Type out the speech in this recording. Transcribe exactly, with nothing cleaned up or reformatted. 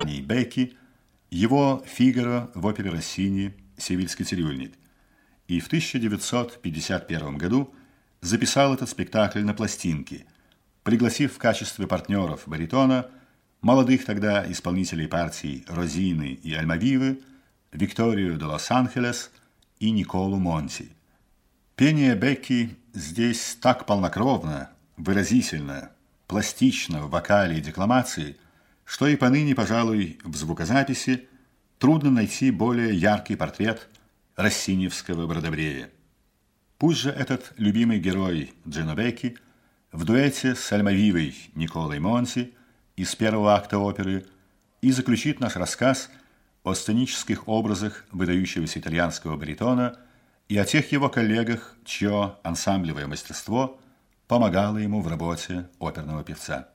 Джованни Бекки, его «Фигаро» в опере Россини «Севильский цирюльник». И в тысяча девятьсот пятьдесят первом году записал этот спектакль на пластинке, пригласив в качестве партнеров баритона молодых тогда исполнителей партий Розины и Альмавивы, Викторию де Лос-Анджелес и Николу Монти. Пение Бекки здесь так полнокровно, выразительно, пластично в вокале и декламации, что и поныне, пожалуй, в звукозаписи трудно найти более яркий портрет россиневского Бродобрея. Пусть же этот любимый герой Джино Бекки в дуэте с Альмавивой Николой Монти из первого акта оперы и заключит наш рассказ о сценических образах выдающегося итальянского баритона и о тех его коллегах, чье ансамблевое мастерство помогало ему в работе оперного певца.